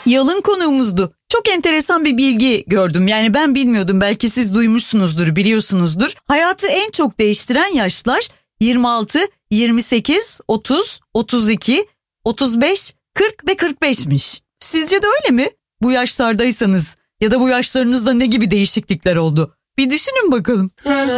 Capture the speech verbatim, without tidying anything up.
Yalın konuğumuzdu. Çok enteresan bir bilgi gördüm. Yani ben bilmiyordum. Belki siz duymuşsunuzdur, biliyorsunuzdur. Hayatı en çok değiştiren yaşlar yirmi altı, yirmi sekiz, otuz, otuz iki, otuz beş, kırk ve kırk beşmiş. Sizce de öyle mi? Bu yaşlardaysanız ya da bu yaşlarınızda ne gibi değişiklikler oldu? Bir düşünün bakalım.